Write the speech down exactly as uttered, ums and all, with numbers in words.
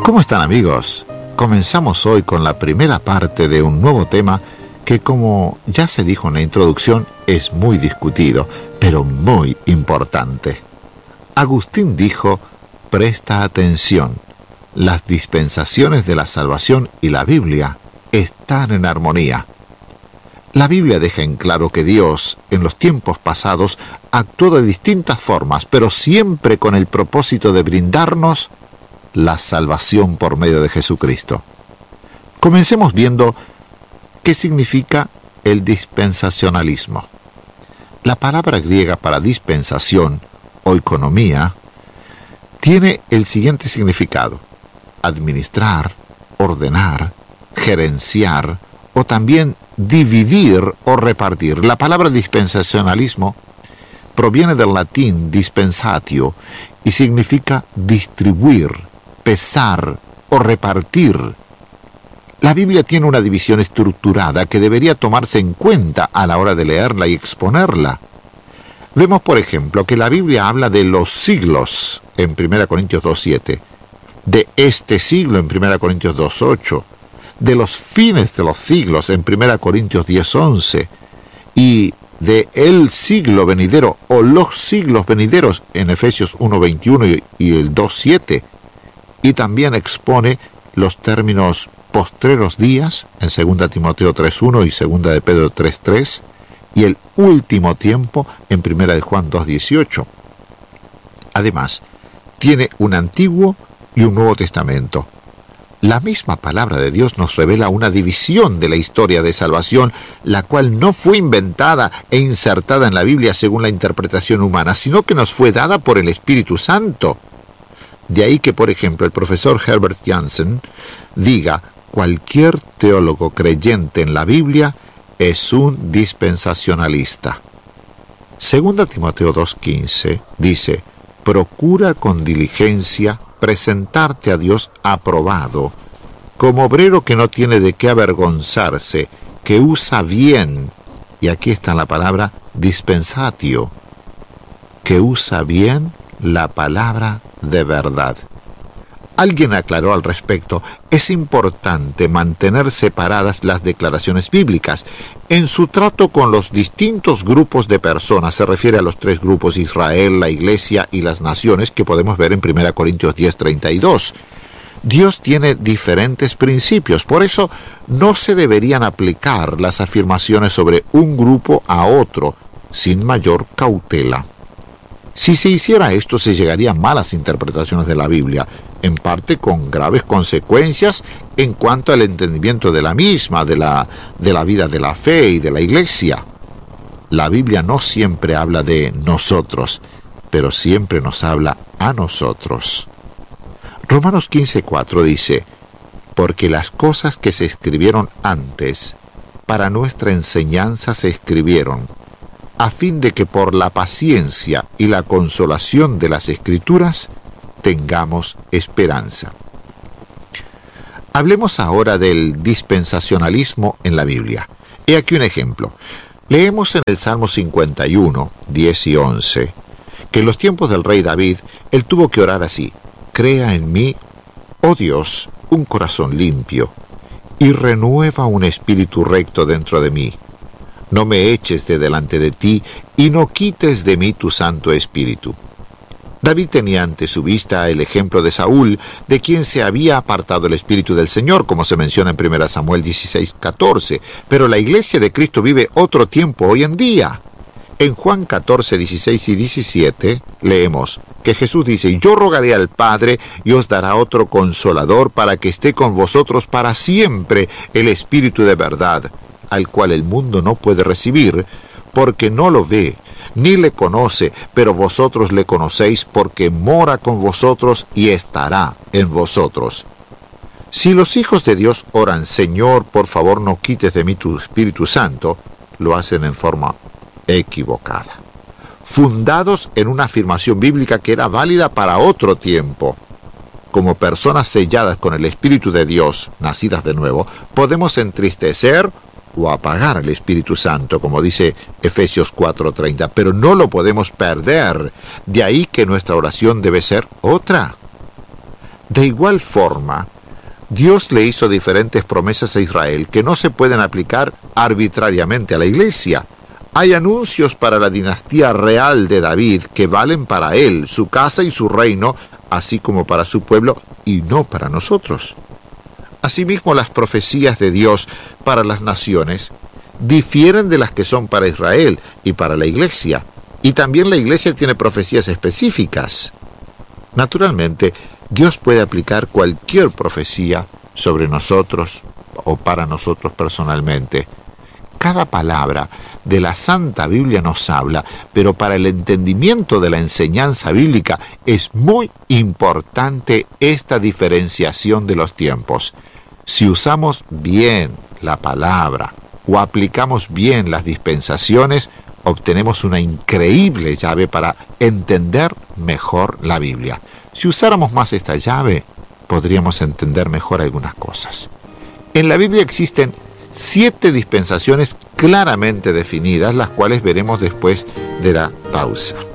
¿Cómo están, amigos? Comenzamos hoy con la primera parte de un nuevo tema que, como ya se dijo en la introducción, es muy discutido, pero muy importante. Agustín dijo: presta atención, las dispensaciones de la salvación y la Biblia están en armonía. La Biblia deja en claro que Dios, en los tiempos pasados, actuó de distintas formas, pero siempre con el propósito de brindarnos la salvación por medio de Jesucristo. Comencemos viendo qué significa el dispensacionalismo. La palabra griega para dispensación, oikonomía, tiene el siguiente significado: administrar, ordenar, gerenciar o también dividir o repartir. La palabra dispensacionalismo proviene del latín dispensatio y significa distribuir, pesar o repartir. La Biblia tiene una división estructurada que debería tomarse en cuenta a la hora de leerla y exponerla. Vemos, por ejemplo, que la Biblia habla de los siglos en primera Corintios dos siete, de este siglo en primera Corintios dos ocho, de los fines de los siglos en primera Corintios diez once y de el siglo venidero o los siglos venideros en Efesios uno veintiuno y, y el dos siete, y también expone los términos postreros días en segunda Timoteo tres uno y segunda de Pedro tres tres y el último tiempo en primera de Juan dos dieciocho. Además, tiene un Antiguo y un Nuevo Testamento. La misma palabra de Dios nos revela una división de la historia de salvación, la cual no fue inventada e insertada en la Biblia según la interpretación humana, sino que nos fue dada por el Espíritu Santo. De ahí que, por ejemplo, el profesor Herbert Jansen diga: cualquier teólogo creyente en la Biblia es un dispensacionalista. Segunda Timoteo dos quince dice: procura con diligencia presentarte a Dios aprobado, como obrero que no tiene de qué avergonzarse, que usa bien, y aquí está la palabra dispensatio, que usa bien la palabra de verdad. Alguien aclaró al respecto: es importante mantener separadas las declaraciones bíblicas. En su trato con los distintos grupos de personas, se refiere a los tres grupos: Israel, la Iglesia y las naciones, que podemos ver en primera Corintios diez treinta y dos. Dios tiene diferentes principios, por eso no se deberían aplicar las afirmaciones sobre un grupo a otro sin mayor cautela. Si se hiciera esto, se llegaría a malas interpretaciones de la Biblia, en parte con graves consecuencias en cuanto al entendimiento de la misma, de la, de la vida de la fe y de la Iglesia. La Biblia no siempre habla de nosotros, pero siempre nos habla a nosotros. Romanos quince cuatro dice: porque las cosas que se escribieron antes, para nuestra enseñanza se escribieron, a fin de que por la paciencia y la consolación de las Escrituras tengamos esperanza. Hablemos ahora del dispensacionalismo en la Biblia. He aquí un ejemplo. Leemos en el Salmo cincuenta y uno, diez y once, que en los tiempos del rey David, él tuvo que orar así: crea en mí, oh Dios, un corazón limpio, y renueva un espíritu recto dentro de mí. No me eches de delante de ti, y no quites de mí tu Santo Espíritu. David tenía ante su vista el ejemplo de Saúl, de quien se había apartado el Espíritu del Señor, como se menciona en primera Samuel dieciséis catorce. Pero la Iglesia de Cristo vive otro tiempo hoy en día. En Juan catorce, dieciséis y diecisiete leemos que Jesús dice: yo rogaré al Padre y os dará otro Consolador para que esté con vosotros para siempre, el Espíritu de verdad, al cual el mundo no puede recibir, porque no lo ve, ni le conoce, pero vosotros le conocéis, porque mora con vosotros y estará en vosotros. Si los hijos de Dios oran: Señor, por favor no quites de mí tu Espíritu Santo, lo hacen en forma equivocada, fundados en una afirmación bíblica que era válida para otro tiempo. Como personas selladas con el Espíritu de Dios, nacidas de nuevo, podemos entristecer o apagar el Espíritu Santo, como dice Efesios cuatro treinta, pero no lo podemos perder. De ahí que nuestra oración debe ser otra. De igual forma, Dios le hizo diferentes promesas a Israel que no se pueden aplicar arbitrariamente a la iglesia. Hay anuncios para la dinastía real de David que valen para él, su casa y su reino, así como para su pueblo, y no para nosotros. Asimismo, las profecías de Dios para las naciones difieren de las que son para Israel y para la iglesia, y también la iglesia tiene profecías específicas. Naturalmente, Dios puede aplicar cualquier profecía sobre nosotros o para nosotros personalmente. Cada palabra de la Santa Biblia nos habla, pero para el entendimiento de la enseñanza bíblica es muy importante esta diferenciación de los tiempos. Si usamos bien la palabra o aplicamos bien las dispensaciones, obtenemos una increíble llave para entender mejor la Biblia. Si usáramos más esta llave, podríamos entender mejor algunas cosas. En la Biblia existen siete dispensaciones claramente definidas, las cuales veremos después de la pausa.